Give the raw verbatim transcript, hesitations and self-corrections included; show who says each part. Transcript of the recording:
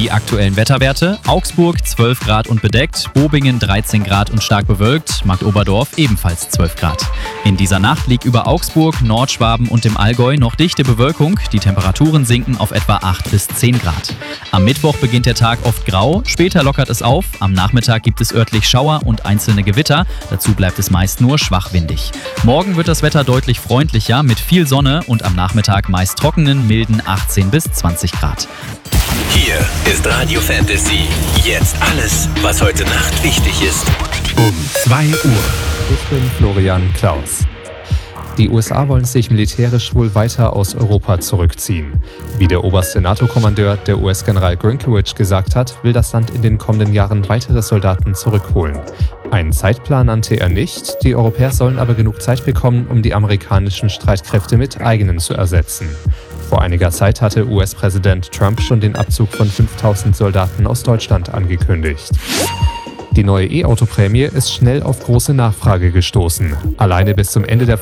Speaker 1: die aktuellen Wetterwerte. Augsburg zwölf Grad und bedeckt, Bobingen dreizehn Grad und stark bewölkt, Marktoberdorf ebenfalls zwölf Grad. In dieser Nacht liegt über Augsburg, Nordschwaben und dem Allgäu noch dichte Bewölkung. Die Temperaturen sinken auf etwa acht bis zehn Grad. Am Mittwoch beginnt der Tag oft grau, später lockert es auf. Am Nachmittag gibt es örtlich Schauer und einzelne Gewitter. Dazu bleibt es meist nur schwach windig. Morgen wird das Wetter deutlich freundlicher mit viel Sonne und am Nachmittag meist trockenen, milden achtzehn bis zwanzig Grad.
Speaker 2: Hier ist Radio Fantasy. Jetzt alles, was heute Nacht wichtig ist. Um zwei Uhr.
Speaker 3: Ich bin Florian Klaus. Die U S A wollen sich militärisch wohl weiter aus Europa zurückziehen. Wie der oberste NATO-Kommandeur, der U S-General Grynkewich, gesagt hat, will das Land in den kommenden Jahren weitere Soldaten zurückholen. Einen Zeitplan nannte er nicht, die Europäer sollen aber genug Zeit bekommen, um die amerikanischen Streitkräfte mit eigenen zu ersetzen. Vor einiger Zeit hatte U S-Präsident Trump schon den Abzug von fünftausend Soldaten aus Deutschland angekündigt. Die neue E-Auto-Prämie ist schnell auf große Nachfrage gestoßen. Alleine bis zum Ende der